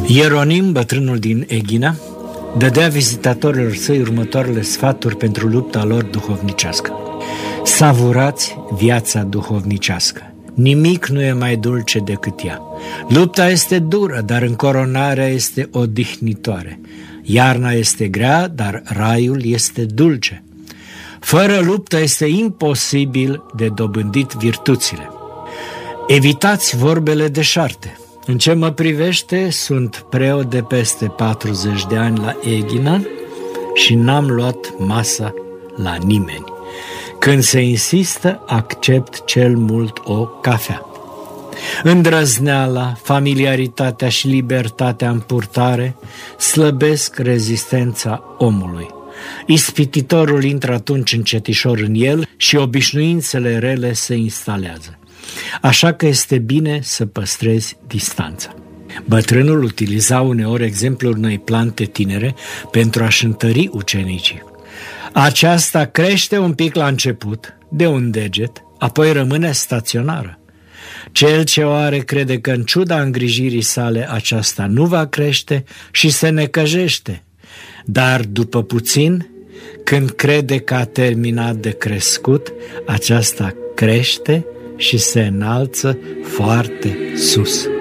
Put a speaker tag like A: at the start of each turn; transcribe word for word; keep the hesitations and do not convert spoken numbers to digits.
A: Ieronim, bătrânul din Eghina, dădea vizitatorilor săi următoarele sfaturi pentru lupta lor duhovnicească. Savurați viața duhovnicească. Nimic nu e mai dulce decât ea. Lupta este dură, dar încoronarea este odihnitoare. Iarna este grea, dar raiul este dulce. Fără luptă este imposibil de dobândit virtuțile. Evitați vorbele deșarte. În ce mă privește, sunt preot de peste patruzeci de ani la Eghina și n-am luat masa la nimeni. Când se insistă, accept cel mult o cafea. Îndrăzneala, familiaritatea și libertatea în purtare slăbesc rezistența omului. Ispititorul intră atunci încetișor în el și obișnuințele rele se instalează. Așa că este bine să păstrezi distanța. Bătrânul utiliza uneori exemplul unei plante tinere pentru a-și întări ucenicii. Aceasta crește un pic la început, de un deget, apoi rămâne staționară. Cel ce o are crede că în ciuda îngrijirii sale aceasta nu va crește și se necăjește, dar după puțin, când crede că a terminat de crescut, aceasta crește și se înalță foarte sus.